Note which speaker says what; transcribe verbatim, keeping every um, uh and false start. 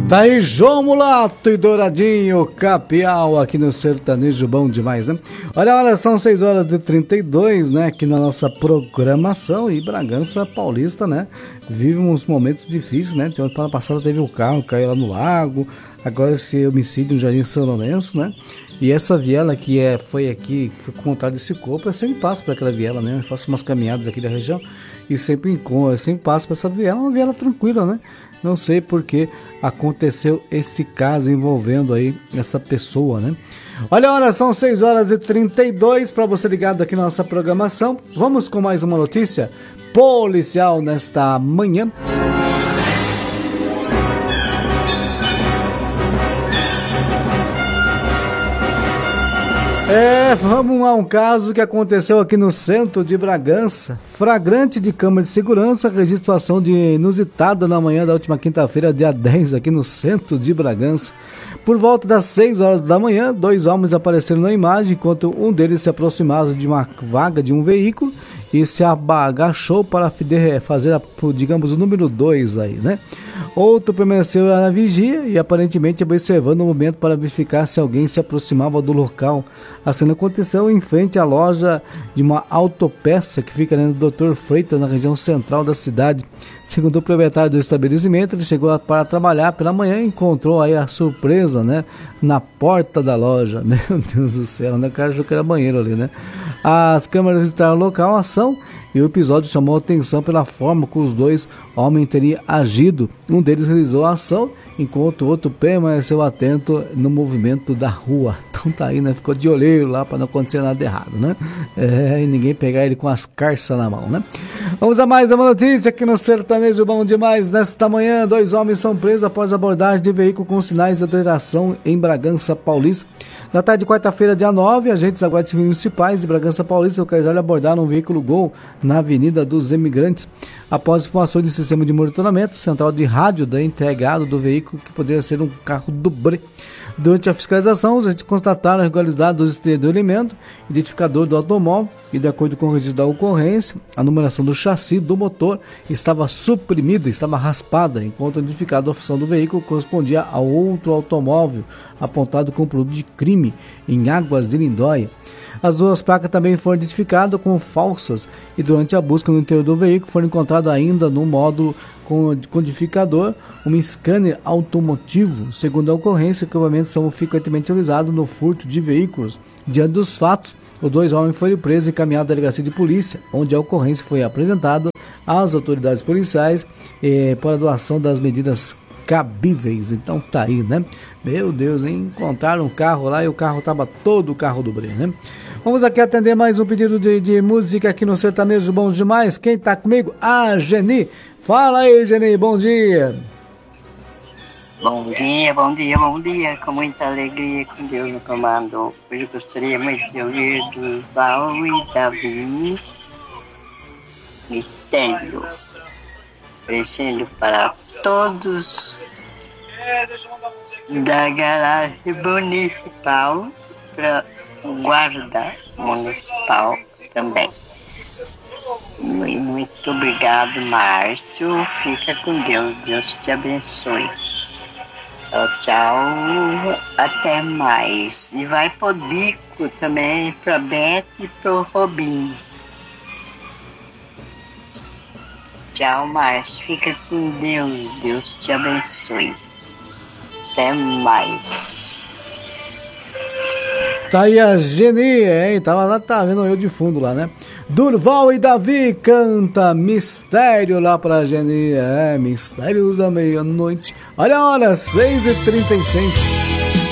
Speaker 1: Daí João Mulato e Douradinho Capial aqui no Sertanejo Bom Demais, né? Olha, olha, são seis horas e trinta e dois, né? Aqui na nossa programação, e Bragança Paulista, né? Vive uns momentos difíceis, né? Então, ano passado teve o carro, caiu lá no lago, agora esse homicídio no Jardim São Lourenço, né? E essa viela que é, foi aqui, foi contada desse corpo, eu sempre passo por aquela viela, né? Eu faço umas caminhadas aqui da região e sempre encontro, eu sempre passo por essa viela, uma viela tranquila, né? Não sei porque aconteceu esse caso envolvendo aí essa pessoa, né? Olha, olha, são seis horas e trinta e dois para você ligado aqui na nossa programação. Vamos com mais uma notícia policial nesta manhã. É, vamos a um caso que aconteceu aqui no centro de Bragança. Flagrante de câmera de segurança registra ação de inusitada na manhã da última quinta-feira, dia dez, aqui no centro de Bragança. Por volta das seis horas da manhã, dois homens apareceram na imagem enquanto um deles se aproximava de uma vaga de um veículo e se agachou para fazer, a, digamos, o número dois aí, né? Outro permaneceu na vigia e aparentemente observando o momento para verificar se alguém se aproximava do local. A cena aconteceu em frente à loja de uma autopeça que fica no doutor Freitas, na região central da cidade. Segundo o proprietário do estabelecimento, ele chegou para trabalhar pela manhã e encontrou aí a surpresa, né, na porta da loja. Meu Deus do céu, né? O cara achou que era banheiro ali, né? As câmeras registraram o local, a ação, e o episódio chamou a atenção pela forma que os dois homens teriam agido. Um deles realizou a ação, enquanto o outro permaneceu atento no movimento da rua. Então tá aí, né? Ficou de olheiro lá para não acontecer nada errado, né? É, e ninguém pegar ele com as carças na mão, né? Vamos a mais uma notícia aqui no Sertanejo Bom Demais. Nesta manhã, dois homens são presos após abordagem de veículo com sinais de alteração em Bragança Paulista. Na tarde de quarta-feira, dia nove, agentes da Guarda Civil Municipais de Bragança Paulista localizaram e abordaram um veículo Gol na Avenida dos Imigrantes. Após informações do sistema de monitoramento, central de rádio da entregado do veículo que poderia ser um carro dublê. Durante a fiscalização, os agentes constataram a regularidade dos do elemento, identificador do automóvel e, de acordo com o registro da ocorrência, a numeração do chassi do motor estava suprimida, estava raspada, enquanto o identificador da oficial do veículo correspondia a outro automóvel apontado com produto de crime em Águas de Lindóia. As duas placas também foram identificadas como falsas e durante a busca no interior do veículo foram encontradas ainda no módulo codificador um scanner automotivo. Segundo a ocorrência, o equipamento são frequentemente utilizados no furto de veículos. Diante dos fatos, os dois homens foram presos e encaminhados à delegacia de polícia, onde a ocorrência foi apresentada às autoridades policiais eh, para a doação das medidas cabíveis. Então tá aí, né? Meu Deus, hein? Encontraram um carro lá e o carro tava todo o carro do Breno, né? Vamos aqui atender mais um pedido de, de música aqui no Sertanejo Bom Demais. Quem tá comigo? A Geni. Fala aí, Geni, bom dia.
Speaker 2: Bom dia, bom dia, bom dia. Com muita alegria, com Deus no comando. Hoje eu gostaria muito de ouvir do Val e Davi Mistério. Oferecendo para todos da garagem municipal, para o guarda municipal também. Muito, muito obrigado, Márcio. Fica com Deus. Deus te abençoe. Tchau, tchau. Até mais. E vai pro Dico também, pra Beth e pro Robinho. Tchau, Márcio. Fica com Deus. Deus te abençoe. Até mais.
Speaker 1: Tá aí a Geni, hein? Tava lá, tá vendo eu de fundo lá, né? Durval e Davi canta Mistério lá pra Geni. É, Mistérios da Meia-Noite. Olha a hora, seis e trinta e seis.